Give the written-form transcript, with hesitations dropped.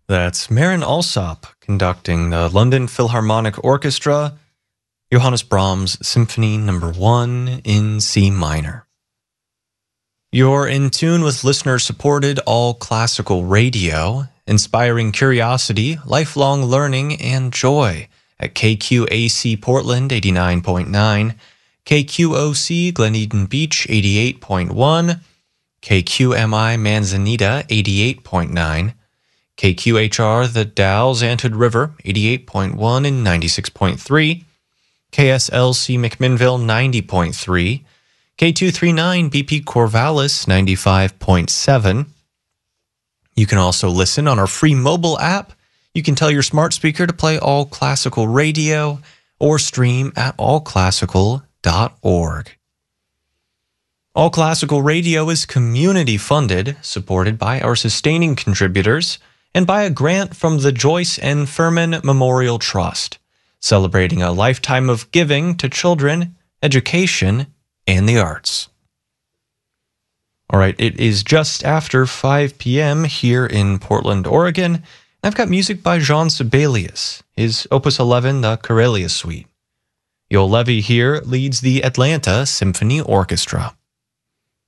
That's Marin Alsop conducting the London Philharmonic Orchestra, Johannes Brahms Symphony No. 1 in C minor. You're in tune with listener-supported all-classical radio, inspiring curiosity, lifelong learning, and joy at KQAC Portland 89.9, KQOC Glen Eden Beach 88.1, KQMI Manzanita 88.9, KQHR The Dalles Antwood River 88.1 and 96.3, KSLC McMinnville 90.3, K239 BP Corvallis 95.7. You can also listen on our free mobile app. You can tell your smart speaker to play All Classical Radio or stream at allclassical.org. All Classical Radio is community funded, supported by our sustaining contributors, and by a grant from the Joyce N. Furman Memorial Trust, celebrating a lifetime of giving to children, education, and the arts. All right, it is just after 5 p.m. here in Portland, Oregon, and I've got music by Jean Sibelius, his Opus 11, the Karelia Suite. Yoel Levy here leads the Atlanta Symphony Orchestra.